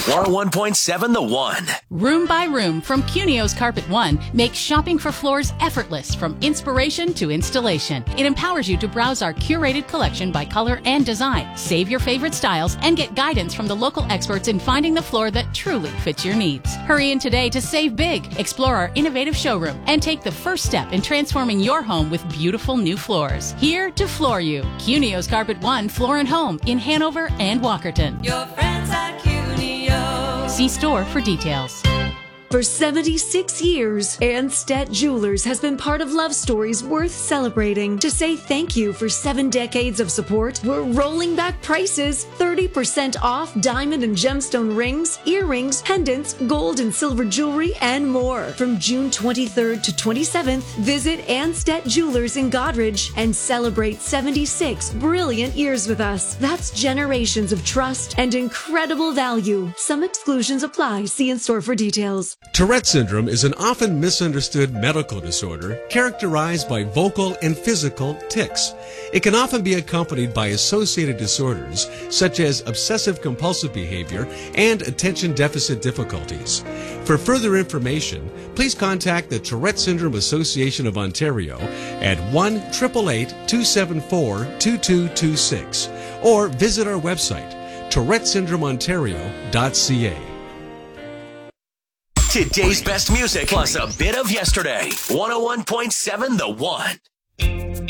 101.7 The One. Room by Room from Cunio's Carpet One makes shopping for floors effortless from inspiration to installation. It empowers you to browse our curated collection by color and design, save your favorite styles, and get guidance from the local experts in finding the floor that truly fits your needs. Hurry in today to save big, explore our innovative showroom, and take the first step in transforming your home with beautiful new floors. Here to floor you. Cunio's Carpet One Floor and Home in Hanover and Walkerton. Your friends at Cunio. See store for details. For 76 years, Anstedt Jewelers has been part of love stories worth celebrating. To say thank you for 7 decades of support, we're rolling back prices. 30% off diamond and gemstone rings, earrings, pendants, gold and silver jewelry, and more. From June 23rd to 27th, visit Anstedt Jewelers in Goderich and celebrate 76 brilliant years with us. That's generations of trust and incredible value. Some exclusions apply. See in store for details. Tourette syndrome is an often misunderstood medical disorder characterized by vocal and physical tics. It can often be accompanied by associated disorders such as obsessive-compulsive behavior and attention deficit difficulties. For further information, please contact the Tourette Syndrome Association of Ontario at 1-888-274-2226 or visit our website, tourettesyndromeontario.ca. Today's best music plus a bit of yesterday. 101.7 The One.